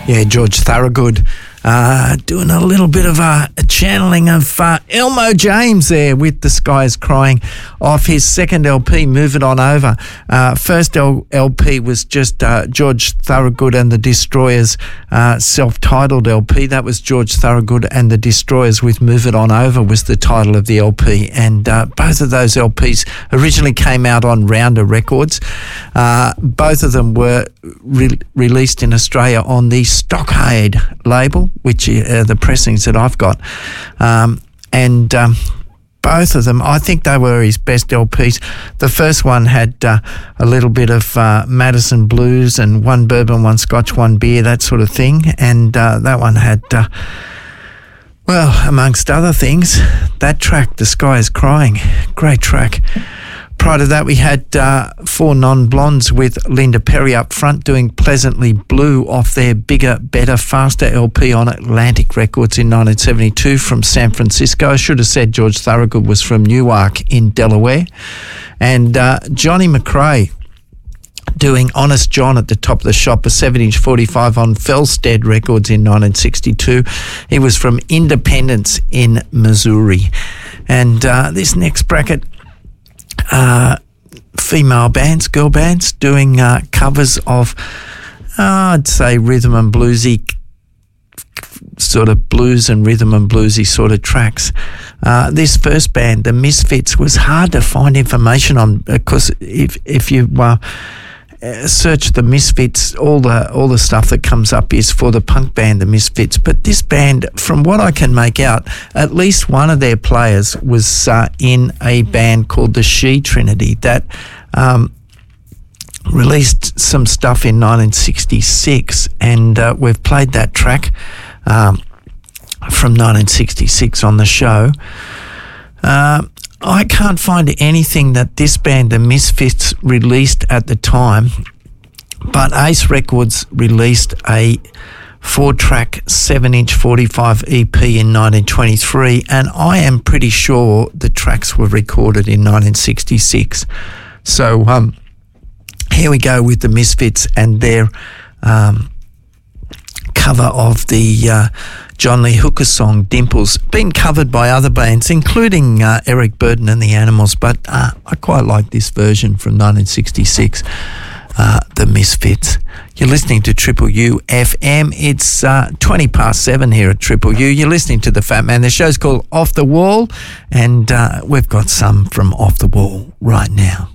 Yeah, George Thorogood doing a little bit of a channeling of Elmo James there with The Sky Is Crying off his second LP, Move It On Over. First LP was just George Thorogood and the Destroyers self-titled LP. That was George Thorogood and the Destroyers with Move It On Over was the title of the LP. And both of those LPs originally came out on Rounder Records. Both of them were released in Australia on the Stockade label, which are the pressings that I've got. Both of them, I think they were his best LPs. The first one had a little bit of Madison Blues and one bourbon, one scotch, one beer, that sort of thing. And that one had, well, amongst other things, that track, The Sky Is Crying. Great track. Prior to that, we had Four Non-Blondes with Linda Perry up front doing Pleasantly Blue off their Bigger, Better, Faster LP on Atlantic Records in 1972 from San Francisco. I should have said George Thorogood was from Newark in Delaware. And Johnny McRae doing Honest John at the Top of the Shop, a 7-inch 45 on Felstead Records in 1962. He was from Independence in Missouri. And this next bracket, female bands, girl bands, doing covers of, I'd say, rhythm and bluesy, sort of blues and rhythm and bluesy sort of tracks. This first band, The Misfits, was hard to find information on because if you search The Misfits, all the stuff that comes up is for the punk band The Misfits. But this band, from what I can make out, at least one of their players was in a band called the She Trinity that released some stuff in 1966, and we've played that track from 1966 on the show. I can't find anything that this band, The Misfits, released at the time, but Ace Records released a 4-track 7-inch 45 EP in 1923, and I am pretty sure the tracks were recorded in 1966. So here we go with The Misfits and their cover of the John Lee Hooker song Dimples, been covered by other bands including Eric Burden and the Animals, but I quite like this version from 1966, The Misfits. You're listening to Triple U FM. It's 20 past 7 here at Triple U. You're listening to The Fat Man. The show's called Off the Wall, and we've got some from Off the Wall right now.